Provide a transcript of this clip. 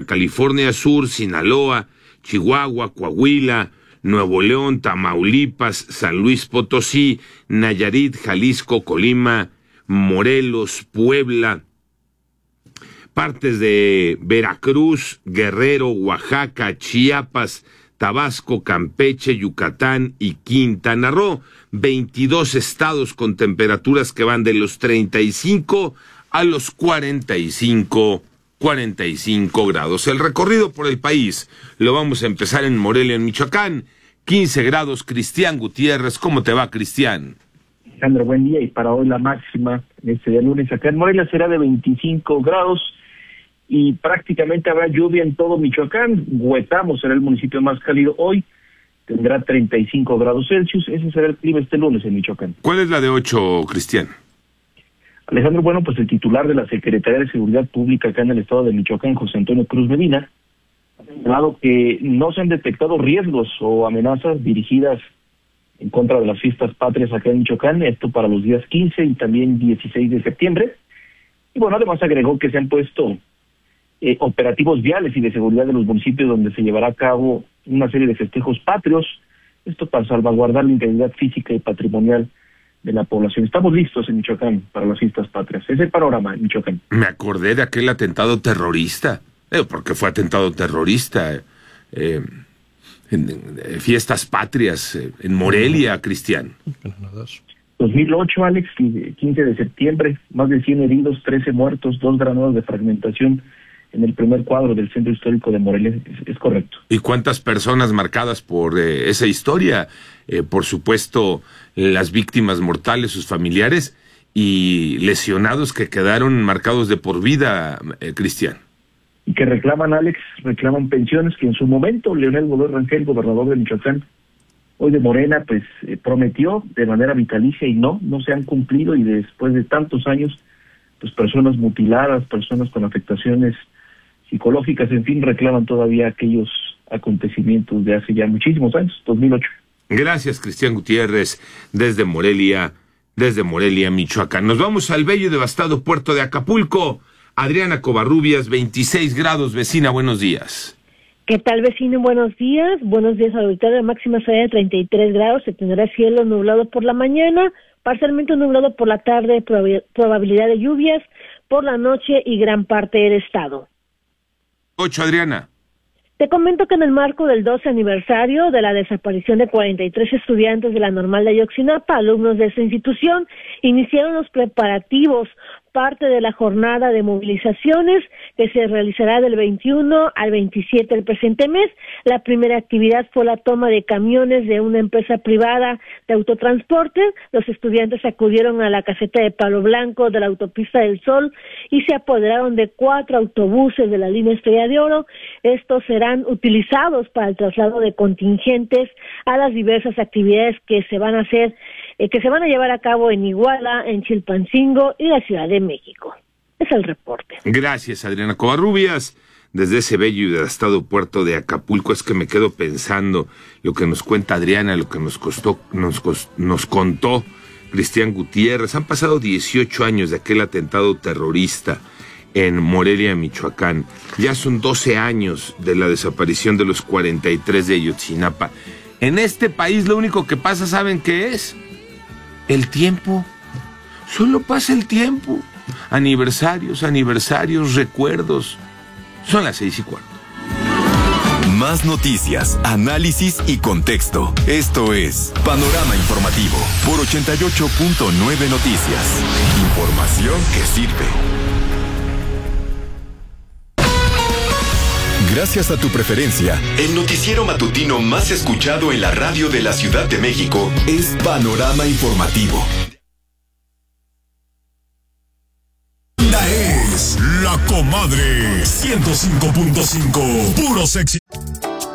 California Sur, Sinaloa, Chihuahua, Coahuila, Nuevo León, Tamaulipas, San Luis Potosí, Nayarit, Jalisco, Colima, Morelos, Puebla, partes de Veracruz, Guerrero, Oaxaca, Chiapas, Tabasco, Campeche, Yucatán y Quintana Roo. 22 estados con temperaturas que van de los 35 a los 45 grados. El recorrido por el país lo vamos a empezar en Morelia, en Michoacán. 15 grados, Cristian Gutiérrez. ¿Cómo te va, Cristian? Alejandro, buen día. Y para hoy la máxima, este día lunes acá en Morelia, será de 25 grados y prácticamente habrá lluvia en todo Michoacán. Huetamo será el municipio más cálido hoy, tendrá 35 grados Celsius. Ese será el clima este lunes en Michoacán. ¿Cuál es la de 8, Cristian? Alejandro, bueno, pues el titular de la Secretaría de Seguridad Pública acá en el estado de Michoacán, José Antonio Cruz Medina, ha señalado que no se han detectado riesgos o amenazas dirigidas en contra de las fiestas patrias acá en Michoacán, esto para los días 15 y también 16 de septiembre. Y bueno, además agregó que se han puesto operativos viales y de seguridad de los municipios donde se llevará a cabo una serie de festejos patrios, esto para salvaguardar la integridad física y patrimonial de la población. Estamos listos en Michoacán para las fiestas patrias. Es el panorama en Michoacán. Me acordé de aquel atentado terrorista, porque fue atentado terrorista, fiestas patrias en Morelia, Cristian. 2008, Alex, 15 de septiembre, más de 100 heridos, 13 muertos, 2 granadas de fragmentación en el primer cuadro del centro histórico de Morelia. Es correcto. ¿Y cuántas personas marcadas por esa historia? Por supuesto, las víctimas mortales, sus familiares y lesionados que quedaron marcados de por vida, Cristian. Y que reclaman, Alex, reclaman pensiones que en su momento Leonel Godoy Rangel, gobernador de Michoacán, hoy de Morena, pues prometió de manera vitalicia y no se han cumplido, y después de tantos años, pues personas mutiladas, personas con afectaciones psicológicas, en fin, reclaman todavía aquellos acontecimientos de hace ya muchísimos años, 2008. Gracias, Cristian Gutiérrez, desde Morelia, Michoacán. Nos vamos al bello y devastado puerto de Acapulco. Adriana Covarrubias, 26 grados, vecina, buenos días. ¿Qué tal, vecino? Buenos días. Buenos días al auditorio. La máxima será de 33 grados. Se tendrá cielo nublado por la mañana, parcialmente nublado por la tarde, probabilidad de lluvias por la noche y gran parte del estado. 8, Adriana. Te comento que en el marco del 12 aniversario de la desaparición de 43 estudiantes de la Normal de Ayotzinapa, alumnos de esta institución iniciaron los preparativos, parte de la jornada de movilizaciones que se realizará del 21 al 27 del presente mes. La primera actividad fue la toma de camiones de una empresa privada de autotransporte. Los estudiantes acudieron a la caseta de Palo Blanco de la autopista del Sol y se apoderaron de 4 autobuses de la línea Estrella de Oro. Estos serán utilizados para el traslado de contingentes a las diversas actividades que se van a hacer, que se van a llevar a cabo en Iguala, en Chilpancingo y la Ciudad de México. Es el reporte. Gracias, Adriana Covarrubias. Desde ese bello y devastado puerto de Acapulco es que me quedo pensando lo que nos cuenta Adriana, lo que nos contó Cristian Gutiérrez. Han pasado 18 años de aquel atentado terrorista en Morelia, Michoacán. Ya son 12 años de la desaparición de los 43 de Ayotzinapa. En este país lo único que pasa, ¿saben qué es? El tiempo. Solo pasa el tiempo. Aniversarios, recuerdos. Son las 6:15. Más noticias, análisis y contexto. Esto es Panorama Informativo por 88.9 Noticias. Información que sirve. Gracias a tu preferencia, el noticiero matutino más escuchado en la radio de la Ciudad de México es Panorama Informativo. Es La Comadre 105.5, puro sexy.